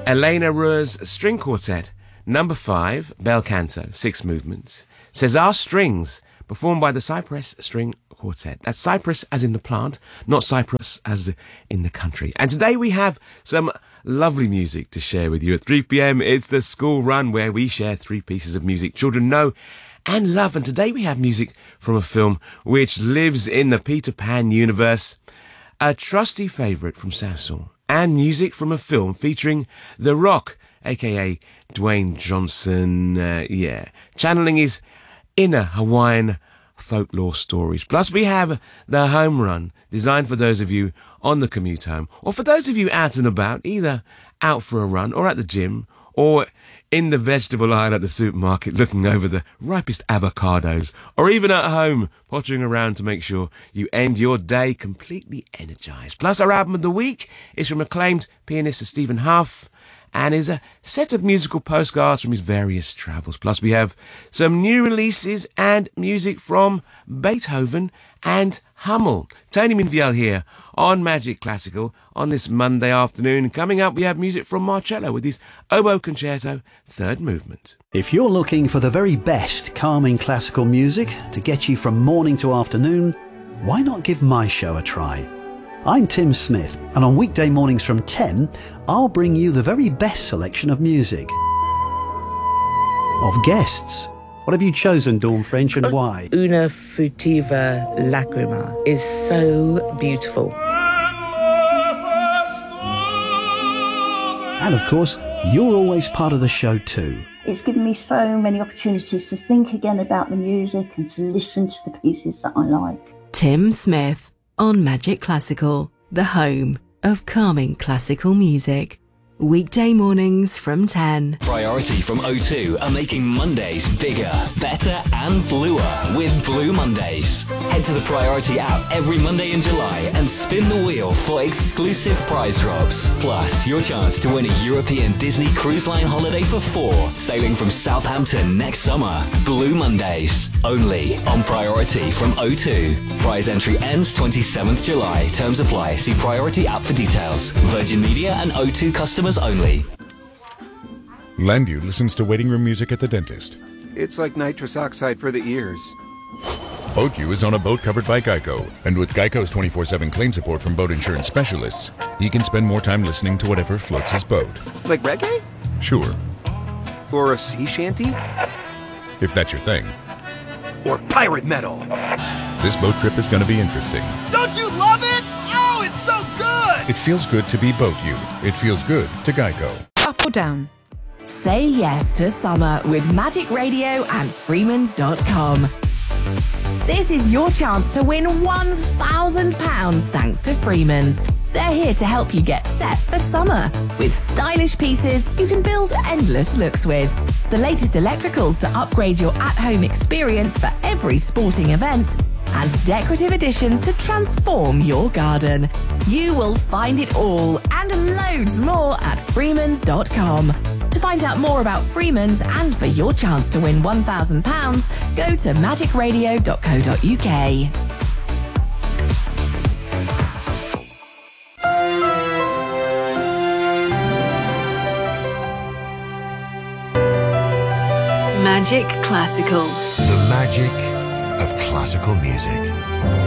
Elena Ruhr's String Quartet, number 5, Bel Canto, 6 movements. Cesar Strings, performed by the Cypress String Quartet. That's Cypress as in the plant, not Cyprus as in the country. And today we have some lovely music to share with you. At 3 p.m, it's the school run where we share 3 pieces of music children know and love. And today we have music from a film which lives in the Peter Pan universe, a trusty favourite from Sansol, and music from a film featuring The Rock, aka Dwayne Johnson, channeling his inner Hawaiian folklore stories. Plus we have The Home Run, designed for those of you on the commute home, or for those of you out and about, either out for a run or at the gym, or in the vegetable aisle at the supermarket looking over the ripest avocados, or even at home pottering around to make sure you end your day completely energized. Plus our album of the week is from acclaimed pianist Stephen Huff, and is a set of musical postcards from his various travels. Plus we have some new releases and music from Beethoven and Hummel. Tony Minviel here on Magic Classical on this Monday afternoon. Coming up, we have music from Marcello with his Oboe Concerto, 3rd movement. If you're looking for the very best calming classical music to get you from morning to afternoon, why not give my show a try? I'm Tim Smith, and on weekday mornings from 10, I'll bring you the very best selection of music. Of guests. What have you chosen, Dawn French, and why? Una Futiva Lacrima is so beautiful. And of course, you're always part of the show too. It's given me so many opportunities to think again about the music and to listen to the pieces that I like. Tim Smith on Magic Classical, the home of calming classical music. Weekday mornings from 10. Priority from O2 are making Mondays bigger, better and bluer with Blue Mondays. Head to the Priority app every Monday in July and spin the wheel for exclusive prize drops. Plus, your chance to win a European Disney Cruise Line holiday for 4, sailing from Southampton next summer. Blue Mondays, only on Priority from O2. Prize entry ends 27th July. Terms apply. See Priority app for details. Virgin Media and O2 customers only. Landview listens to waiting room music at the dentist. It's like nitrous oxide for the ears. BoatU is on a boat covered by Geico, and with Geico's 24/7 claim support from boat insurance specialists, he can spend more time listening to whatever floats his boat. Like reggae? Sure. Or a sea shanty? If that's your thing. Or pirate metal? This boat trip is going to be interesting. Don't you love it? Oh, it's so good! It feels good to be BoatU. It feels good to Geico. Up or down? Say yes to summer with Magic Radio and Freemans.com. This is your chance to win £1,000 thanks to Freemans. They're here to help you get set for summer with stylish pieces you can build endless looks with. The latest electricals to upgrade your at-home experience for every sporting event, and decorative additions to transform your garden. You will find it all and loads more at Freemans.com. To find out more about Freemans and for your chance to win £1,000, go to magicradio.co.uk. Magic Classical. The magic of classical music.